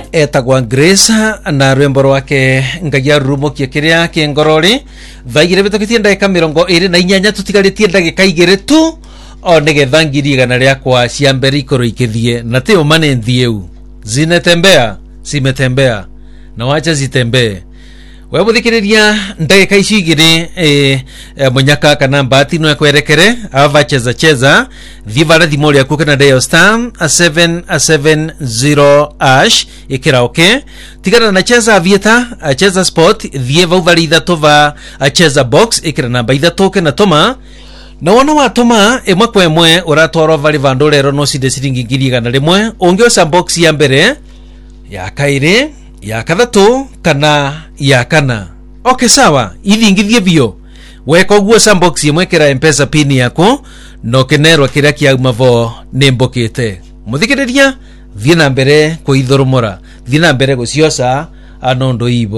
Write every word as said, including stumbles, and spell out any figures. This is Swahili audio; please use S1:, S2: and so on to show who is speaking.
S1: etagwa Grace na rwembo rwake ngaya rumo kikiria kingorori thaigire bitokitie ndagika mirongo iri na inyanya tutigaritie ndagika igire tu o nigetha ngiri igana riakwa cia mbere ikoro ikithie na tio mane nthieu zinetembea simetembea na wacha zitembee. Wewe muthikiriria ndagika ici igiri e, e, munyaka kana mbati no ekwerekere ava cheza cheza thivara thimo ria kukena dial star seven seven zero ash ikira okay tigana na cheza avieta cheza sport thieva uvari ithatu va cheza box ikira namba ithatu ke na toma na wana watoma emwe kwa emwe uratwaro vari vandu rero no cide ciringi ngiri igana rimwe ungiosa box ya mbere ya kaire ya kathatu kana ya kana. Okay sawa, ithi ngithie bio weka uguo sandbox imwekera M-Pesa pin yako no kenerwa kiria kiauma vo nimbokite muthikiriria thie na mbere kuithoromora thie na mbere guciosa anondo ibo.